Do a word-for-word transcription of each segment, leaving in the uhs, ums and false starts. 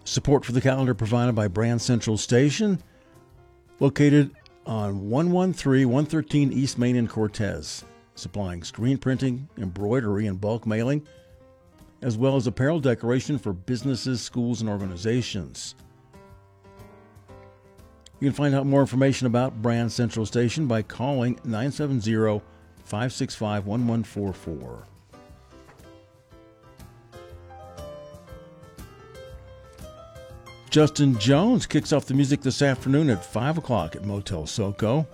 Support for the calendar provided by Brand Central Station, located on one thirteen, one thirteen East Main in Cortez, supplying screen printing, embroidery, and bulk mailing, as well as apparel decoration for businesses, schools, and organizations. You can find out more information about Brand Central Station by calling nine seven zero, five six five, one one four four. Justin Jones kicks off the music this afternoon at five o'clock at Motel Soco.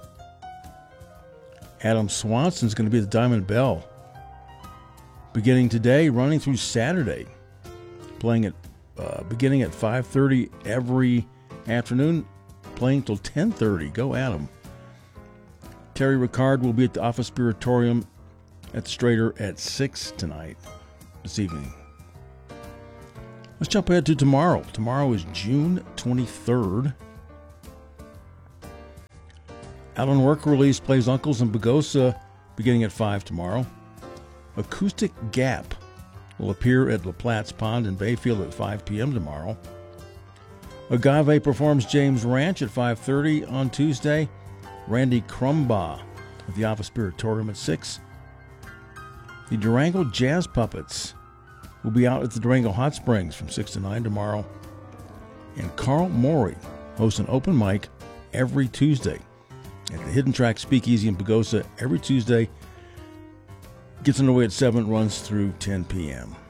Adam Swanson's going to be at the Diamond Bell beginning today, running through Saturday, playing at uh, beginning at five thirty every afternoon, playing till ten thirty. Go Adam. Terry Ricard will be at the Office Spiritorium at the Strater at six tonight, this evening. Let's jump ahead to tomorrow. Tomorrow is June twenty-third. Alan Work Release plays Uncles in Pagosa beginning at five tomorrow. Acoustic Gap will appear at La Platte's Pond in Bayfield at five p.m. tomorrow. Agave performs James Ranch at five thirty on Tuesday. Randy Crumbaugh at the Office Spiritorium at six. The Durango Jazz Puppets will be out at the Durango Hot Springs from six to nine tomorrow. And Carl Morey hosts an open mic every Tuesday at the Hidden Track Speakeasy in Pagosa every Tuesday. Gets underway at seven, runs through ten p.m.